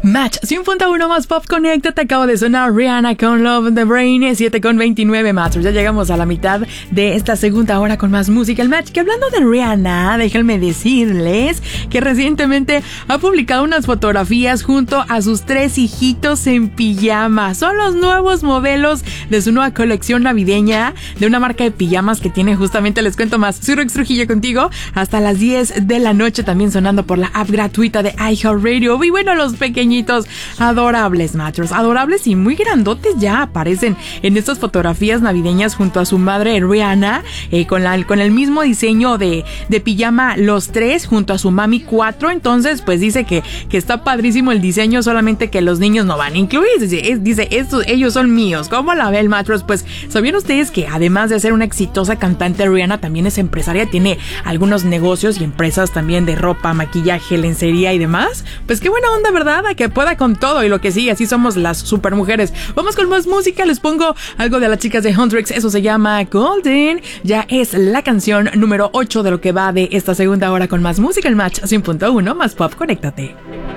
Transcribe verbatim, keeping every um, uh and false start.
Match cien punto uno más Pop Connecta. Te acabo de sonar Rihanna con Love the Brain, siete con veintinueve Masters. Ya llegamos a la mitad de esta segunda hora con más música. El Match, que hablando de Rihanna, déjenme decirles que recientemente ha publicado unas fotografías junto a sus tres hijitos en pijama. Son los nuevos modelos de su nueva colección navideña de una marca de pijamas que tiene justamente, les cuento más, soy Rox Trujillo contigo hasta las diez de la noche, también sonando por la app gratuita de iHeartRadio. Y bueno, los pequeñitos adorables, Matchers, adorables y muy grandotes ya aparecen en estas fotografías navideñas junto a su madre Rihanna, eh, con, la, con el mismo diseño de, de pijama los tres, junto a su mami cuatro. Entonces pues dice que, que está padrísimo el diseño, solamente que los niños no van a incluir. Dice, es, dice estos, ellos son míos. ¿Cómo la ve el Matchers? Pues ¿sabían ustedes que además de ser una exitosa cantante, Rihanna también es empresaria? Tiene algunos negocios y empresas también de ropa, maquillaje, lencería y demás. Pues qué buena onda, ¿verdad? A que pueda con todo y lo que sigue, así somos las super mujeres. Vamos con más música, les pongo algo de las chicas de Huntrix, eso se llama Golden. Ya es la canción número ocho de lo que va de esta segunda hora con más música. El Match cien punto uno más Pop, conéctate.